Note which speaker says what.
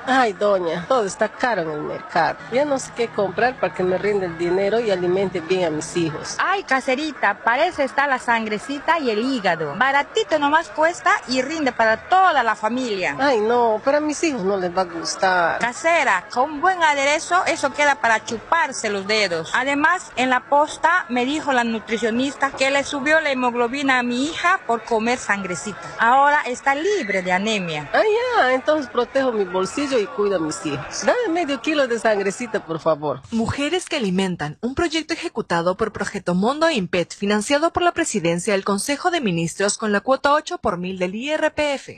Speaker 1: Ay, doña, todo está caro en el mercado. Ya no sé qué comprar para que me rinda el dinero y alimente bien a mis hijos.
Speaker 2: Ay, caserita, para eso está la sangrecita y el hígado. Baratito nomás cuesta y rinde para toda la familia.
Speaker 1: Ay, no, pero a mis hijos no les va a gustar.
Speaker 2: Casera, con buen aderezo, eso queda para chuparse los dedos. Además, en la posta me dijo la nutricionista que le subió la hemoglobina a mi hija por comer sangrecita. Ahora está libre de anemia.
Speaker 1: Ah, ya, entonces protejo mi bolsillo y cuido a mis hijos. Dame medio kilo de sangrecita, por favor.
Speaker 3: Mujeres que alimentan, un proyecto ejecutado por Proyecto Mundo Impet, financiado por la Presidencia del Consejo de Ministros con la cuota 8 por 1000 del IRPF.